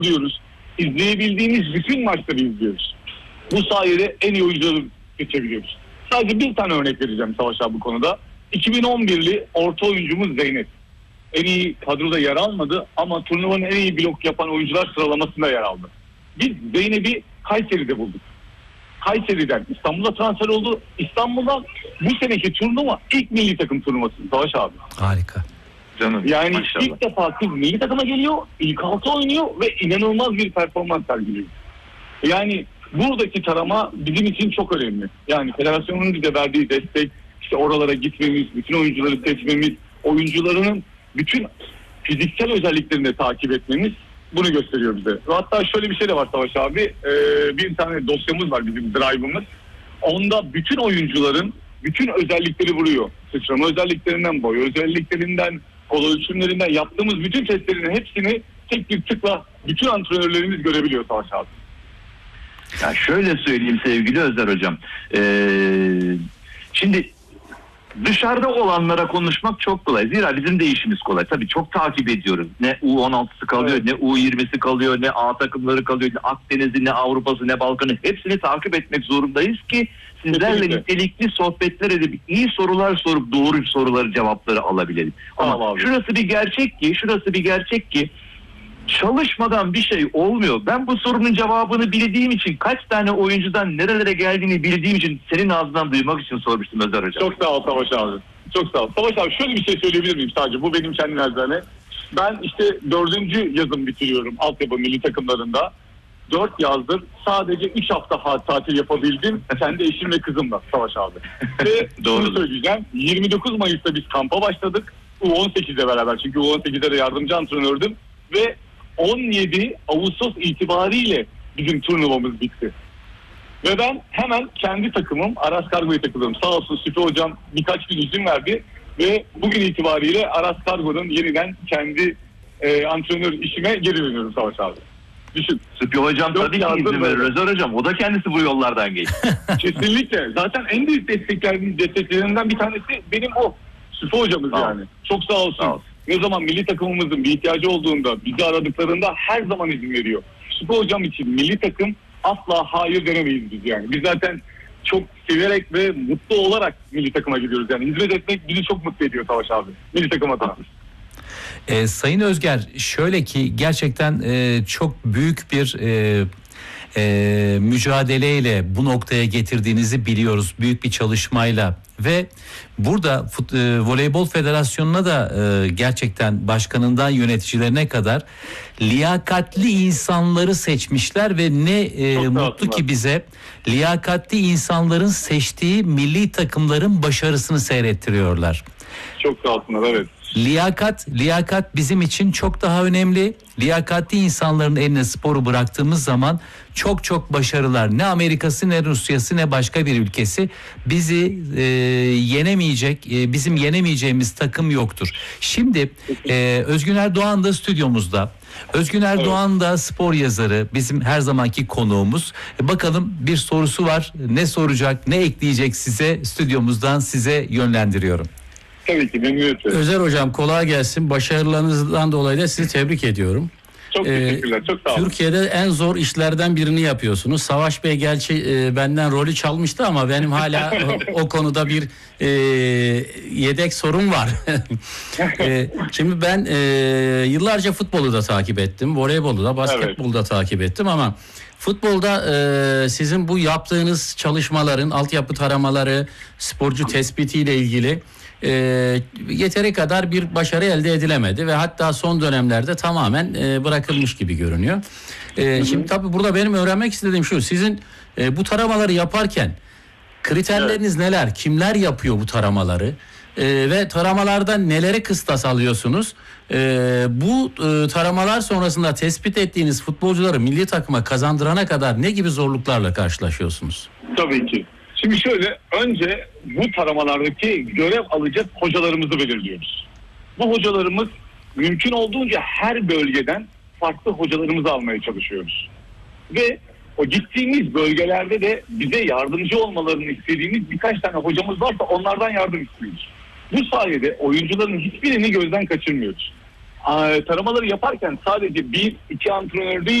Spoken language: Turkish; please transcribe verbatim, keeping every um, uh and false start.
diyoruz. İzleyebildiğimiz bütün maçları izliyoruz. Bu sayede en iyi oyuncuları seçebiliyoruz. Sadece bir tane örnek vereceğim Savaş abi bu konuda. iki bin on birli orta oyuncumuz Zeynep. En iyi kadroda yer almadı ama turnuvanın en iyi blok yapan oyuncular sıralamasında yer aldı. Biz Zeynep'i Kayseri'de bulduk. Kayseri'den İstanbul'a transfer oldu. İstanbul'dan bu seneki turnuva ilk milli takım turnuvası Savaş abi. Harika. Canım, yani maşallah. İlk defa kız milli takıma geliyor, ilk altı oynuyor ve inanılmaz bir performans sergiliyor. Yani buradaki tarama bizim için çok önemli. Yani federasyonun bize verdiği destek, işte oralara gitmemiz, bütün oyuncuları seçmemiz, oyuncularının bütün fiziksel özelliklerini de takip etmemiz bunu gösteriyor bize. Ve hatta şöyle bir şey de var Savaş abi, ee, bir tane dosyamız var bizim drive'ımız. Onda bütün oyuncuların bütün özellikleri vuruyor. Sıçrama özelliklerinden, boy özelliklerinden, kol ölçümlerinden yaptığımız bütün testlerin hepsini tek bir tıkla bütün antrenörlerimiz görebiliyor Savaş abi. Ya şöyle söyleyeyim sevgili Özer hocam. Ee, şimdi dışarıda olanlara konuşmak çok kolay. Zira bizim de işimiz kolay. Tabii çok takip ediyoruz. Ne U on altısı kalıyor, evet, ne U yirmisi kalıyor, ne A takımları kalıyor, ne Akdeniz'i, ne Avrupa'sı, ne Balkan'ı. Hepsini takip etmek zorundayız ki sizlerle kesinlikle nitelikli sohbetler edip iyi sorular sorup doğru soruları, cevapları alabilelim. Ama tamam, şurası bir gerçek ki, şurası bir gerçek ki çalışmadan bir şey olmuyor. Ben bu sorunun cevabını bildiğim için, kaç tane oyuncudan nerelere geldiğini bildiğim için senin ağzından duymak için sormuştum Özer hocam. Çok sağ ol Savaş abi. Çok sağ ol. Savaş abi şöyle bir şey söyleyebilir miyim sadece? Bu benim kendi naçizane. Ben işte dördüncü yazım bitiriyorum altyapı milli takımlarında. Dört yazdır sadece üç hafta tatil yapabildim. Kendi eşim ve kızımla Savaş abi. Ve doğru söyleyeceğim. yirmi dokuz Mayıs'ta biz kampa başladık. U on sekizle beraber. Çünkü U on sekizde de yardımcı antrenördüm. Ve on yedi Ağustos itibariyle bizim turnuvamız bitti. Ve ben hemen kendi takımım Aras Kargo'ya takıldım. Sağ olsun Süpi hocam birkaç gün izin verdi. Ve bugün itibariyle Aras Kargo'nun yeniden kendi e, antrenör işime geri dönüyorum Savaş abi. Düşün. Süpi hocam tabii ki izin verir Özer hocam. O da kendisi bu yollardan geçti. Kesinlikle. Zaten en büyük desteklerden, desteklerinden bir tanesi benim o. Süpi hocamız tamam, yani. Çok sağ olsun. Sağ olsun. Ne zaman milli takımımızın bir ihtiyacı olduğunda, bizi aradıklarında her zaman izin veriyor. Süpi hocam için milli takım asla hayır denemeyiz biz yani. Biz zaten çok severek ve mutlu olarak milli takıma gidiyoruz yani. Hizmet etmek bizi çok mutlu ediyor Savaş abi. Milli takım adına. Ee, Sayın Özger, şöyle ki gerçekten e, çok büyük bir e, e, mücadeleyle bu noktaya getirdiğinizi biliyoruz. Büyük bir çalışmayla ve burada fut, e, Voleybol Federasyonu'na da e, gerçekten başkanından yöneticilerine kadar liyakatli insanları seçmişler ve ne e, mutlu ki bize liyakatli insanların seçtiği milli takımların başarısını seyrettiriyorlar. Çok sağ olsunlar, evet. Liyakat, liyakat bizim için çok daha önemli. Liyakatli insanların eline sporu bıraktığımız zaman çok çok başarılar. Ne Amerika'sı, ne Rusya'sı, ne başka bir ülkesi bizi e, yenemeyecek, e, bizim yenemeyeceğimiz takım yoktur. Şimdi e, Özgün Erdoğan da stüdyomuzda. Özgün Erdoğan da spor yazarı, bizim her zamanki konuğumuz. E, bakalım bir sorusu var. Ne soracak, ne ekleyecek size, stüdyomuzdan size yönlendiriyorum. Tabii ki memnuniyetle. Özer hocam kolay gelsin. Başarılarınızdan dolayı da sizi tebrik ediyorum. Çok teşekkürler. Ee, çok sağ olun. Türkiye'de en zor işlerden birini yapıyorsunuz. Savaş Bey gerçi e, benden rolü çalmıştı ama benim hala o, o konuda bir e, yedek sorum var. e, şimdi ben e, yıllarca futbolu da takip ettim. Voleybolu da, basketbolu da evet, takip ettim ama futbolda e, sizin bu yaptığınız çalışmaların, altyapı taramaları, sporcu tespitiyle ilgili E, yeteri kadar bir başarı elde edilemedi ve hatta son dönemlerde tamamen e, bırakılmış gibi görünüyor. E, şimdi tabii burada benim öğrenmek istediğim şu: sizin e, bu taramaları yaparken kriterleriniz evet, neler? Kimler yapıyor bu taramaları? E, ve taramalarda nelere kıstas alıyorsunuz? E, bu e, taramalar sonrasında tespit ettiğiniz futbolcuları milli takıma kazandırana kadar ne gibi zorluklarla karşılaşıyorsunuz? Tabii ki. Şimdi şöyle, önce bu taramalardaki görev alacak hocalarımızı belirliyoruz. Bu hocalarımız mümkün olduğunca her bölgeden farklı hocalarımızı almaya çalışıyoruz. Ve o gittiğimiz bölgelerde de bize yardımcı olmalarını istediğimiz birkaç tane hocamız varsa onlardan yardım istiyoruz. Bu sayede oyuncuların hiçbirini gözden kaçırmıyoruz. taramaları yaparken sadece bir iki antrenör değil,